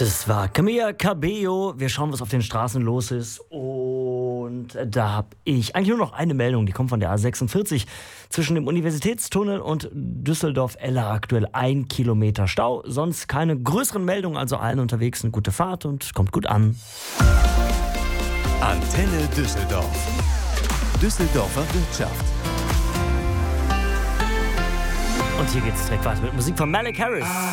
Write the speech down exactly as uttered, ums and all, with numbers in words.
Das war Camila Cabello. Wir schauen, was auf den Straßen los ist. Und da habe ich eigentlich nur noch eine Meldung. Die kommt von der A sechsundvierzig. Zwischen dem Universitätstunnel und Düsseldorf-Eller aktuell ein Kilometer Stau. Sonst keine größeren Meldungen. Also allen unterwegs eine gute Fahrt und kommt gut an. Antenne Düsseldorf. Düsseldorfer Wirtschaft. Und hier geht's direkt weiter mit Musik von Malik Harris.